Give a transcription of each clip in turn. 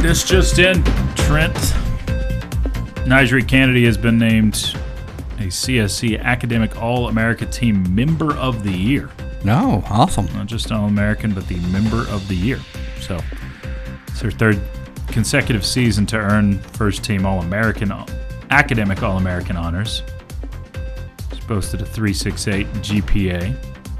This just in, Trent. Nigel Kennedy has been named a CSC Academic All-America Team Member of the Year. No, awesome. Not just All-American, but the Member of the Year. So it's her third consecutive season to earn first-team All-American, Academic All-American honors. She's boasted a 3.68 GPA.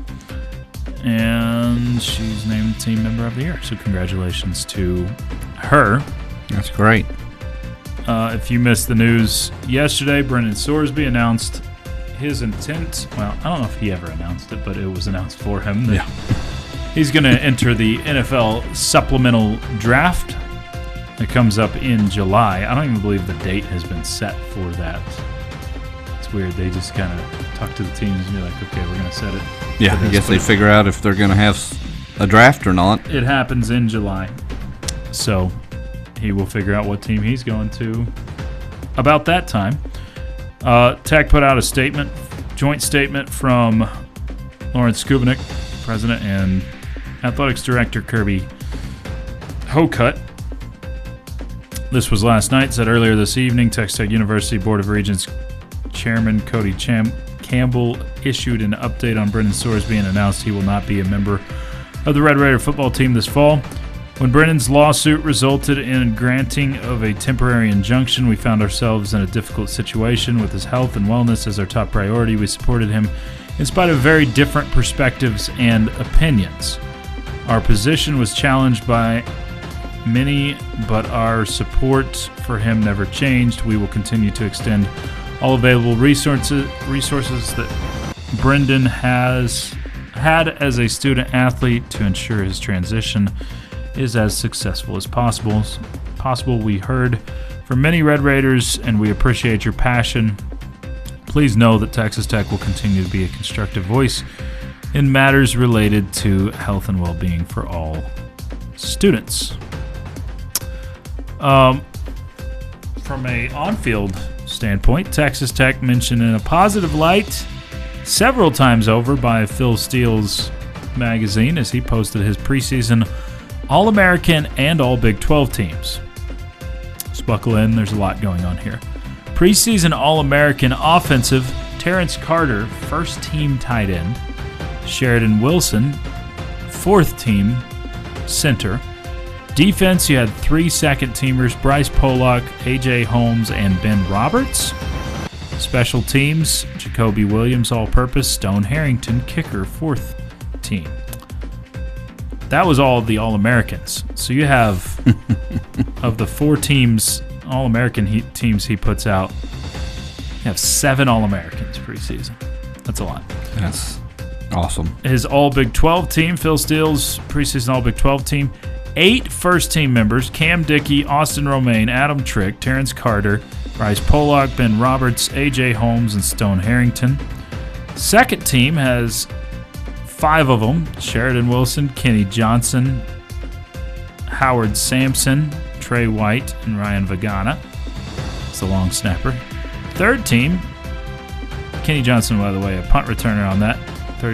And she's named Team Member of the Year. So congratulations to her. That's great. If you missed the news yesterday, Brendan Sorsby announced his intent. Well, I don't know if he ever announced it, but it was announced for him that he's going to enter the NFL supplemental draft. It comes up in July. I don't even believe the date has been set for that. It's weird. They just kind of talk to the teams and be like, okay, we're going to set it. Yeah, I guess they figure out if they're going to have a draft or not. It happens in July. So he will figure out what team he's going to about that time. Tech put out a statement, joint statement from Lawrence Skubnik, president, and athletics director Kirby Hocutt. This was last night. Said earlier this evening, Texas Tech University Board of Regents Chairman Cody Campbell issued an update on Brendan Sorsby and announced he will not be a member of the Red Raider football team this fall. When Brendan's lawsuit resulted in granting of a temporary injunction, we found ourselves in a difficult situation with his health and wellness as our top priority. We supported him in spite of very different perspectives and opinions. Our position was challenged by many, but our support for him never changed. We will continue to extend all available resources that Brendan has had as a student athlete to ensure his transition is as successful as possible. We heard from many Red Raiders, and we appreciate your passion. Please know that Texas Tech will continue to be a constructive voice in matters related to health and well-being for all students. From a on-field standpoint, Texas Tech mentioned in a positive light several times over by Phil Steele's magazine as he posted his preseason All-American and All-Big 12 teams. Just buckle in, there's a lot going on here. Preseason All-American offensive, Terrence Carter, first-team tight end. Sheridan Wilson, fourth-team center. Defense, you had 3 second-teamers, Bryce Pollock, A.J. Holmes, and Ben Roberts. Special teams, Jacoby Williams, all-purpose, Stone Harrington, kicker, fourth team. That was all of the All-Americans. So you have, of the 4 teams, All-American teams he puts out, you have 7 All-Americans preseason. That's a lot. That's awesome. His All-Big 12 team, Phil Steele's preseason All-Big 12 team, 8 first-team members, Cam Dickey, Austin Romaine, Adam Trick, Terrence Carter, Bryce Pollock, Ben Roberts, A.J. Holmes, and Stone Harrington. Second team has 5 of them, Sheridan Wilson, Kenny Johnson, Howard Sampson, Trey White, and Ryan Vagana. It's the long snapper. Third team, Kenny Johnson, by the way, a punt returner on that.